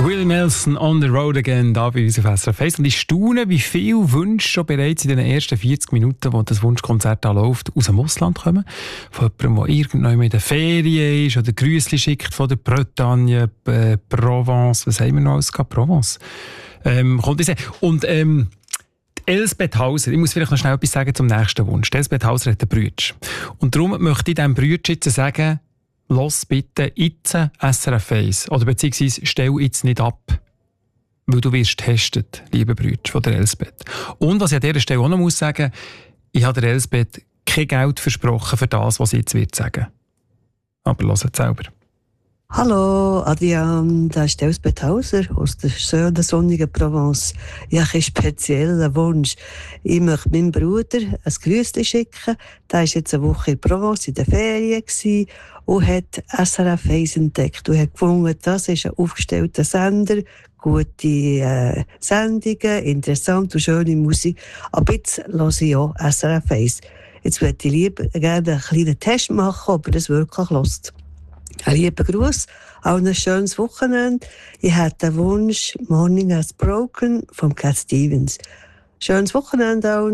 Willie Nelson on the road again, da bei uns auf SRF 1. Und ich staune, wie viele Wünsche schon bereits in den ersten 40 Minuten, wo das Wunschkonzert da läuft, aus dem Ausland kommen. Von jemandem, der irgendwann in der Ferien ist oder Grüßli schickt von der Bretagne, Provence, was haben wir noch alles gehabt? Provence. Und Elsbeth Hauser, ich muss vielleicht noch schnell etwas sagen zum nächsten Wunsch. Elsbeth Hauser hat einen Brütsch. Und darum möchte ich diesem Brütsch jetzt sagen, lass bitte jetzt SRF 1. Oder beziehungsweise stell jetzt nicht ab. Weil du wirst getestet, liebe Brütsch, von der Elsbeth. Und was ich an dieser Stelle auch noch muss sagen, ich habe der Elsbeth kein Geld versprochen für das, was sie jetzt wird sagen. Aber hört es selber. Hallo Adrian, da ist Elsbeth Hauser aus der schönen sonnigen Provence. Ich habe einen speziellen Wunsch. Ich möchte meinem Bruder ein Grüßchen schicken. Der war jetzt eine Woche in Provence in der Ferien und hat SRF 1 entdeckt und hat gefunden, das ist ein aufgestellter Sender, gute Sendungen, interessante und schöne Musik. Aber jetzt höre ich auch SRF 1. Jetzt würde ich lieber gerne einen kleinen Test machen, ob er das wirklich hört. Ein lieber Gruß, auch ein schönes Wochenende. Ich hätte den Wunsch Morning Has Broken von Cat Stevens. Schönes Wochenende auch.